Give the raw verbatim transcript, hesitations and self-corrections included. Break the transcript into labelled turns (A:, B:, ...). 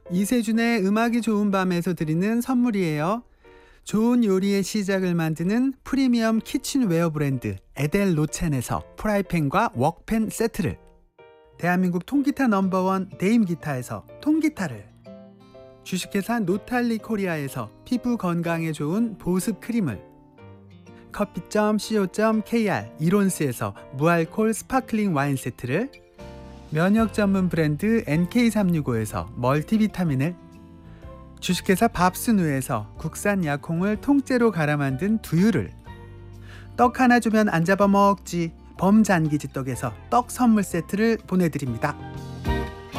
A: 이세준의 음악이 좋은 밤에서 드리는 선물이에요. 좋은 요리의 시작을 만드는 프리미엄 키친웨어 브랜드 에델 로첸에서 프라이팬과 웍팬 세트를, 대한민국 통기타 넘버원 데임기타에서 통기타를, 주식회사 노탈리 코리아에서 피부 건강에 좋은 보습 크림을, 커피 점 씨오 점 케이알 이론스에서 무알콜 스파클링 와인 세트를, 면역 전문 브랜드 엔케이 삼육오에서 멀티비타민을, 주식회사 밥스누에서 국산 약콩을 통째로 갈아 만든 두유를, 떡 하나 주면 안 잡아먹지 범잔기지 떡에서 떡 선물 세트를 보내드립니다.